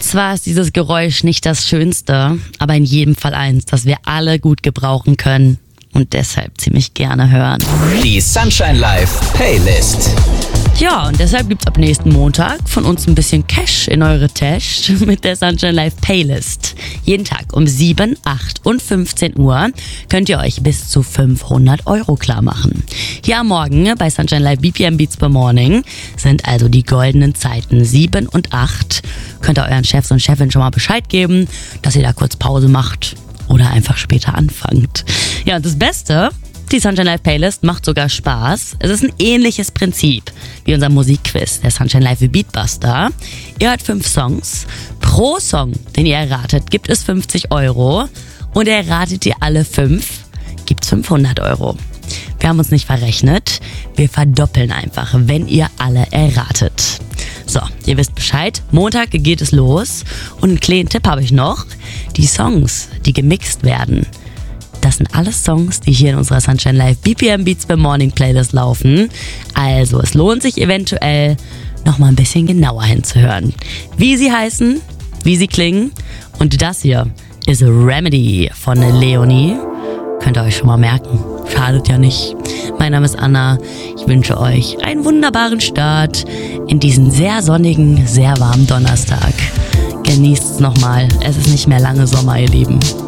Zwar ist dieses Geräusch nicht das Schönste, aber in jedem Fall eins, das wir alle gut gebrauchen können und deshalb ziemlich gerne hören. Die Sunshine Live Playlist. Ja, und deshalb gibt's ab nächsten Montag von uns ein bisschen Cash in eure Tasche mit der Sunshine Live Playlist. Jeden Tag um 7, 8 und 15 Uhr könnt ihr euch bis zu 500 € klar machen. Hier am Morgen bei Sunshine Live BPM Beats per Morning sind also die goldenen Zeiten 7 und 8. Könnt ihr euren Chefs und Chefin schon mal Bescheid geben, dass ihr da kurz Pause macht oder einfach später anfangt. Ja, und das Beste: die Sunshine Live Playlist macht sogar Spaß. Es ist ein ähnliches Prinzip wie unser Musikquiz, der Sunshine Live Beatbuster. Ihr hört 5 Songs. Pro Song, den ihr erratet, gibt es 50 €. Und erratet ihr alle 5, gibt's 500 €. Wir haben uns nicht verrechnet. Wir verdoppeln einfach, wenn ihr alle erratet. So, ihr wisst Bescheid. Montag geht es los. Und einen kleinen Tipp habe ich noch. Die Songs, die gemixt werden, das sind alles Songs, die hier in unserer Sunshine Live BPM Beats per Morning Playlist laufen. Also es lohnt sich eventuell, noch mal ein bisschen genauer hinzuhören. Wie sie heißen, wie sie klingen. Und das hier ist Remedy von Leonie. Könnt ihr euch schon mal merken. Schadet ja nicht. Mein Name ist Anna. Ich wünsche euch einen wunderbaren Start in diesen sehr sonnigen, sehr warmen Donnerstag. Genießt es nochmal. Es ist nicht mehr lange Sommer, ihr Lieben.